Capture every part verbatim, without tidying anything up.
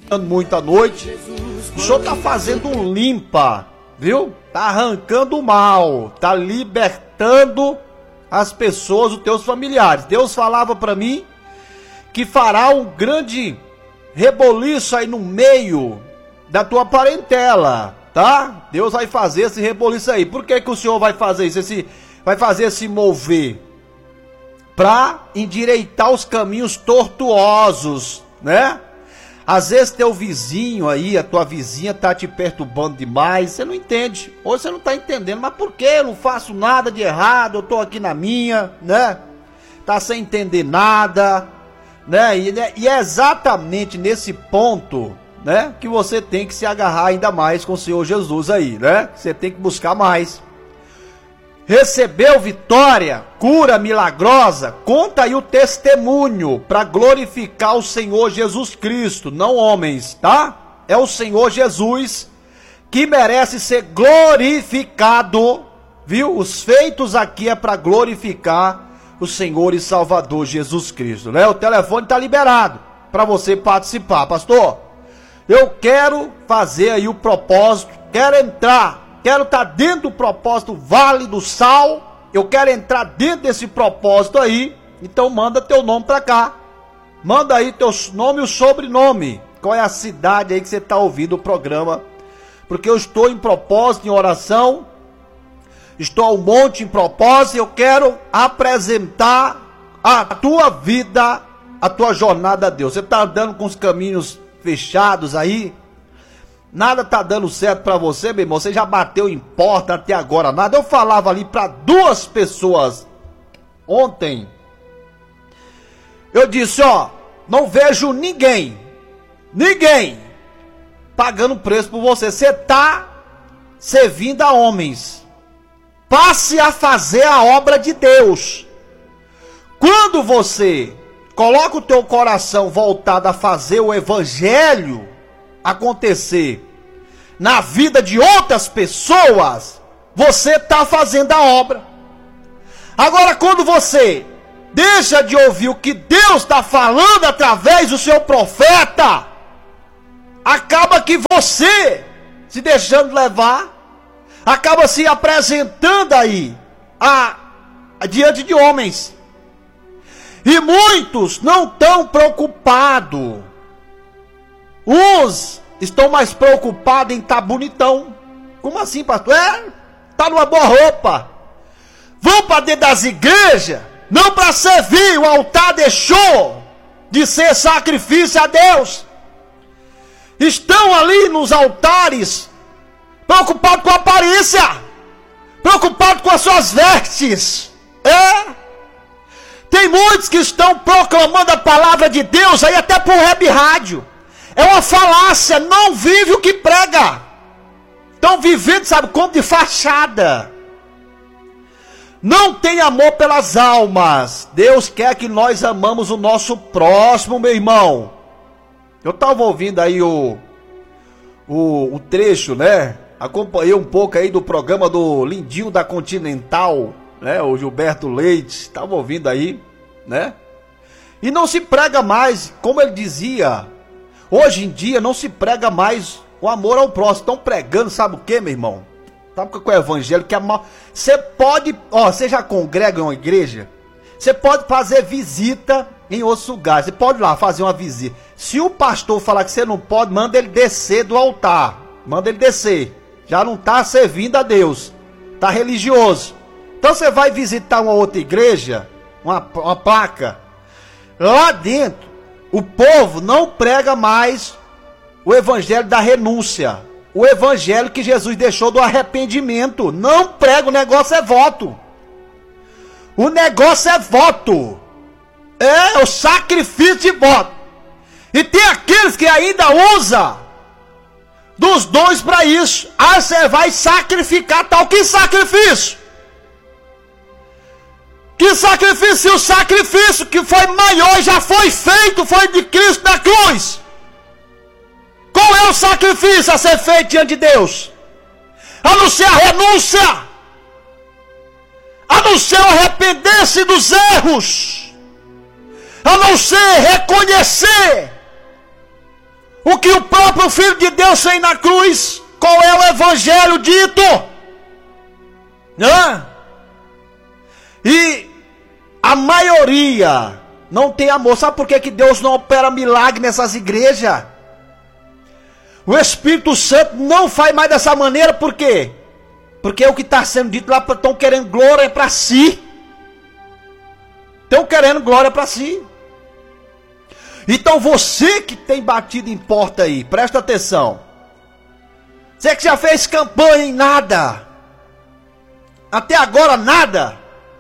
Muita noite. O senhor tá fazendo um limpa, viu? Tá arrancando o mal, tá libertando as pessoas, os teus familiares. Deus falava pra mim que fará um grande reboliço aí no meio da tua parentela, tá? Deus vai fazer esse reboliço aí. Por que que o senhor vai fazer isso? Esse, vai fazer esse mover pra endireitar os caminhos tortuosos, né? Às vezes teu vizinho aí, a tua vizinha tá te perturbando demais, você não entende, ou você não tá entendendo, mas por que eu não faço nada de errado, eu tô aqui na minha, né? Tá sem entender nada, né? E, e é exatamente nesse ponto, né, que você tem que se agarrar ainda mais com o Senhor Jesus aí, né? Você tem que buscar mais. Recebeu vitória, cura milagrosa, conta aí o testemunho para glorificar o Senhor Jesus Cristo, não homens, tá? É o Senhor Jesus que merece ser glorificado, viu? Os feitos aqui é para glorificar o Senhor e Salvador Jesus Cristo, né? O telefone tá liberado para você participar, pastor. Eu quero fazer aí o propósito, quero entrar. Quero estar dentro do propósito Vale do Sal. Eu quero entrar dentro desse propósito aí. Então manda teu nome pra cá. Manda aí teu nome e o sobrenome. Qual é a cidade aí que você está ouvindo o programa? Porque eu estou em propósito, em oração. Estou ao monte em propósito. E eu quero apresentar a tua vida, a tua jornada a Deus. Você está andando com os caminhos fechados aí? Nada tá dando certo pra você, meu irmão. Você já bateu em porta até agora, nada. Eu falava ali pra duas pessoas ontem. Eu disse, ó, não vejo ninguém, ninguém pagando preço por você. Você tá servindo a homens. Passe a fazer a obra de Deus. Quando você coloca o teu coração voltado a fazer o evangelho acontecer na vida de outras pessoas, você está fazendo a obra. Agora, quando você deixa de ouvir o que Deus está falando através do seu profeta, acaba que você, se deixando levar, acaba se apresentando aí a, a, diante de homens. E muitos não estão preocupados. Uns estão mais preocupados em estar bonitão. Como assim, pastor? É, tá numa boa roupa. Vão para dentro das igrejas, não para servir. O altar deixou de ser sacrifício a Deus. Estão ali nos altares, preocupados com a aparência, preocupados com as suas vestes. É. Tem muitos que estão proclamando a palavra de Deus aí até por web rádio. É uma falácia, não vive o que prega. Estão vivendo, sabe como? De fachada. Não tem amor pelas almas. Deus quer que nós amamos o nosso próximo, meu irmão. Eu estava ouvindo aí o, o, o trecho, né? Acompanhei um pouco aí do programa do Lindinho da Continental, né? O Gilberto Leite, estava ouvindo aí, né? E não se prega mais, como ele dizia... Hoje em dia não se prega mais o amor ao próximo. Estão pregando, sabe o que, meu irmão? Sabe qual é o evangelho? Que é mal. Você pode, ó, você já congrega em uma igreja? Você pode fazer visita em outros lugares. Você pode ir lá fazer uma visita. Se o pastor falar que você não pode, manda ele descer do altar. Manda ele descer. Já não está servindo a Deus. Está religioso. Então você vai visitar uma outra igreja, uma, uma placa. Lá dentro, o povo não prega mais o evangelho da renúncia. O evangelho que Jesus deixou do arrependimento. Não prega, o negócio é voto. O negócio é voto. É o sacrifício de voto. E tem aqueles que ainda usam dos dons para isso. Ah, você vai sacrificar tal. Que sacrifício? Que sacrifício? O sacrifício que foi maior já foi feito, foi de Cristo na cruz. Qual é o sacrifício a ser feito diante de Deus? A não ser a renúncia, a não ser o arrepender-se dos erros, a não ser reconhecer o que o próprio Filho de Deus fez na cruz. Qual é o evangelho dito? Hã? E a maioria não tem amor. Sabe por que que Deus não opera milagre nessas igrejas? O Espírito Santo não faz mais dessa maneira. Por quê? Porque o que está sendo dito lá, estão querendo glória para si. Estão querendo glória para si. Então você que tem batido em porta aí, presta atenção. Você que já fez campanha em nada, até agora nada,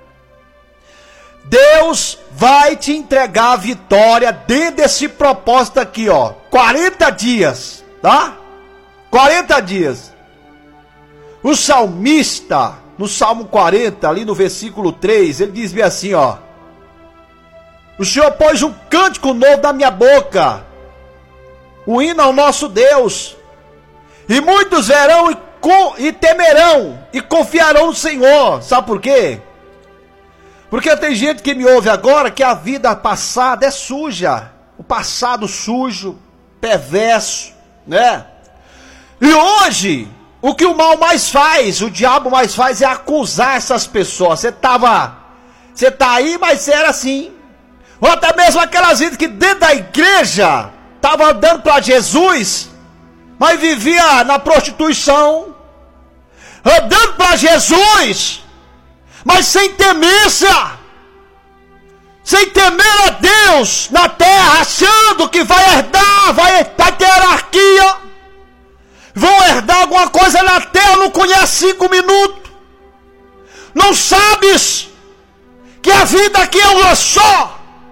Deus vai te entregar a vitória dentro desse propósito aqui, ó. quarenta dias, tá? quarenta dias. O salmista, no Salmo quarenta, ali no versículo três, ele diz bem assim, ó: o Senhor pôs um cântico novo na minha boca, o hino ao nosso Deus. E muitos verão e, com, e temerão e confiarão no Senhor. Sabe por quê? Porque tem gente que me ouve agora que a vida passada é suja. O passado sujo, perverso, né? E hoje, o que o mal mais faz, o diabo mais faz, é acusar essas pessoas. Você tava, você tá aí, mas você era assim. Ou até mesmo aquelas vidas que dentro da igreja estavam andando para Jesus, mas vivia na prostituição, andando para Jesus, mas sem temência, sem temer a Deus na terra, achando que vai herdar, vai, vai ter hierarquia, vão herdar alguma coisa na terra, não conhece cinco minutos, não sabes que a vida aqui é uma só.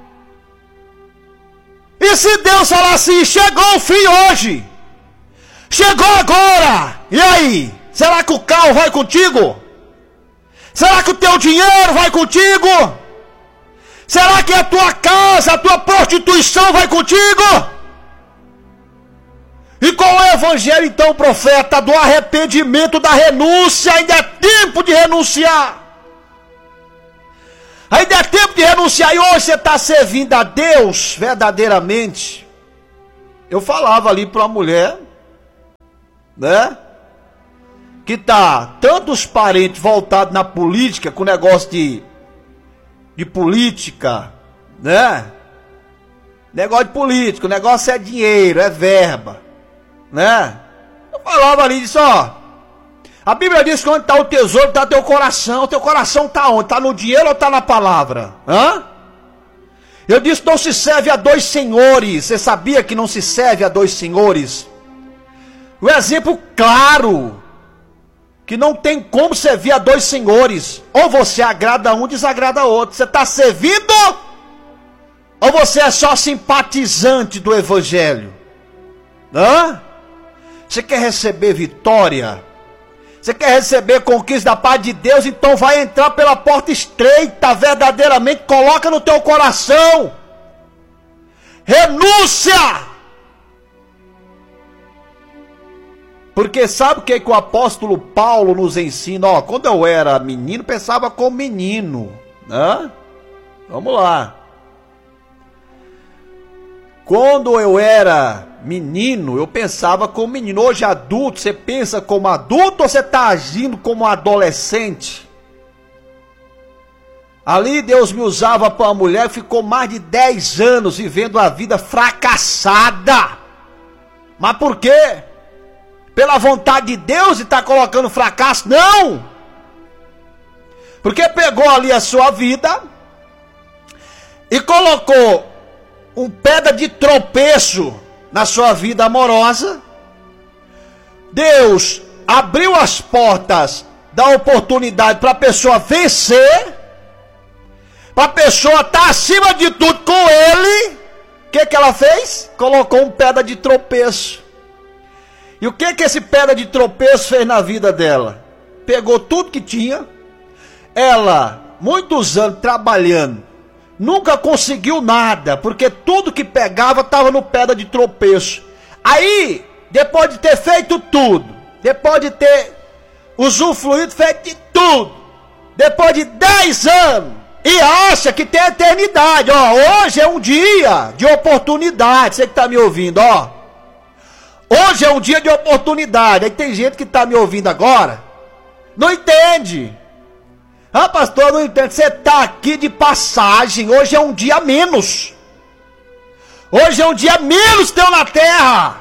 E se Deus falar assim, chegou o fim hoje, chegou agora, e aí? Será que o carro vai contigo? Será que o teu dinheiro vai contigo? Será que a tua casa, a tua prostituição vai contigo? E qual é o evangelho então, profeta? Do arrependimento, da renúncia. Ainda é tempo de renunciar. Ainda é tempo de renunciar. E hoje você está servindo a Deus verdadeiramente. Eu falava ali para uma mulher, né, que tá tanto os parentes voltados na política, com negócio de de política, né? Negócio de político, o negócio é dinheiro, é verba, né? Eu falava ali, disse, ó, a Bíblia diz que onde está o tesouro está teu coração. O teu coração está onde? Está no dinheiro ou está na palavra? Hã? Eu disse, não se serve a dois senhores. Você sabia que não se serve a dois senhores? O exemplo claro, que não tem como servir a dois senhores. Ou você agrada um, desagrada outro. Você está servindo, ou você é só simpatizante do evangelho? Hã? Você quer receber vitória? Você quer receber conquista da paz de Deus? Então vai entrar pela porta estreita, verdadeiramente, coloca no teu coração. Renúncia! Porque sabe o que, que o apóstolo Paulo nos ensina? Ó, quando eu era menino, pensava como menino, né? Vamos lá. Quando eu era menino, eu pensava como menino. Hoje adulto, você pensa como adulto ou você está agindo como adolescente? Ali Deus me usava para uma mulher que ficou mais de dez anos vivendo a vida fracassada. Mas por quê? Pela vontade de Deus e está colocando fracasso? Não! Porque pegou ali a sua vida e colocou um pedra de tropeço na sua vida amorosa. Deus abriu as portas da oportunidade para a pessoa vencer, para a pessoa estar acima de tudo com Ele. O que, que ela fez? Colocou um pedra de tropeço. E o que que esse pedra de tropeço fez na vida dela? Pegou tudo que tinha. Ela, muitos anos trabalhando, nunca conseguiu nada, porque tudo que pegava estava no pedra de tropeço. Aí, depois de ter feito tudo, depois de ter usufruído, feito de tudo, depois de dez anos, e acha que tem eternidade, ó, hoje é um dia de oportunidade, você que está me ouvindo, ó. Hoje é um dia de oportunidade. Aí tem gente que está me ouvindo agora, não entende. Ah, pastor, não entende. Você está aqui de passagem. Hoje é um dia menos. Hoje é um dia menos teu na terra.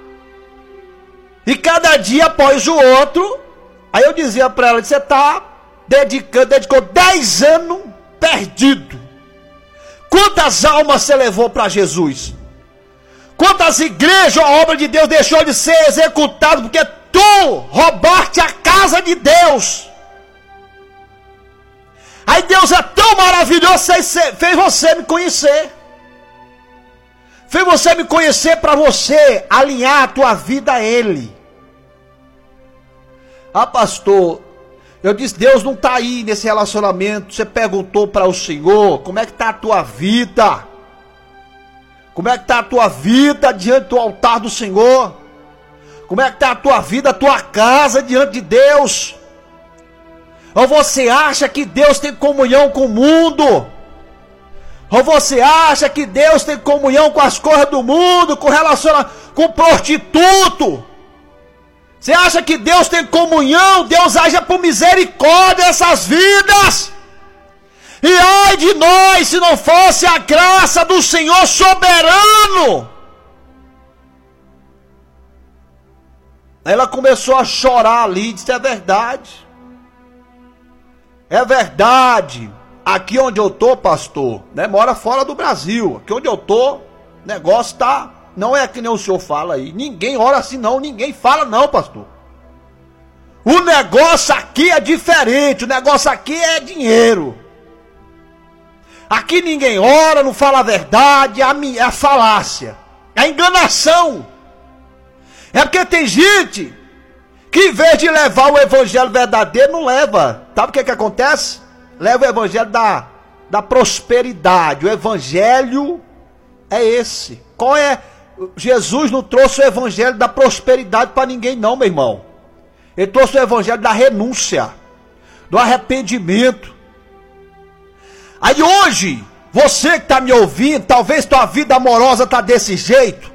E cada dia após o outro. Aí eu dizia para ela, você está dedicando, dedicou dez anos perdido. Quantas almas você levou para Jesus? Quantas igrejas, a obra de Deus deixou de ser executada porque tu roubaste a casa de Deus? Aí Deus é tão maravilhoso, fez você me conhecer. Fez você me conhecer para você alinhar a tua vida a Ele. Ah, pastor, eu disse, Deus não está aí nesse relacionamento. Você perguntou para o Senhor, como é que está a tua vida? Como é que está a tua vida diante do altar do Senhor? Como é que está a tua vida, a tua casa diante de Deus? Ou você acha que Deus tem comunhão com o mundo? Ou você acha que Deus tem comunhão com as coisas do mundo, com relacionamento, com prostituto? Você acha que Deus tem comunhão? Deus age por misericórdia nessas vidas. E ai de nós, se não fosse a graça do Senhor soberano. Ela começou a chorar ali, disse, é verdade. É verdade. Aqui onde eu tô, pastor, né, mora fora do Brasil. Aqui onde eu tô, negócio tá, não é que nem o senhor fala aí. Ninguém ora assim não, ninguém fala não, pastor. O negócio aqui é diferente, o negócio aqui é dinheiro. Aqui ninguém ora, não fala a verdade, é a, é a falácia, é a enganação. É porque tem gente que em vez de levar o evangelho verdadeiro, não leva. Sabe o que que acontece? Leva o evangelho da, da prosperidade. O evangelho é esse. Qual é? Jesus não trouxe o evangelho da prosperidade para ninguém não, meu irmão. Ele trouxe o evangelho da renúncia, do arrependimento. Aí hoje, você que está me ouvindo, talvez tua vida amorosa está desse jeito.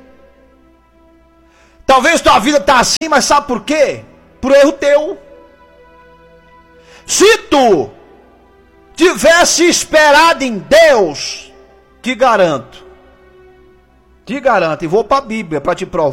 Talvez tua vida está assim, mas sabe por quê? Por erro teu. Se tu tivesse esperado em Deus, te garanto, te garanto, e vou para a Bíblia para te provar.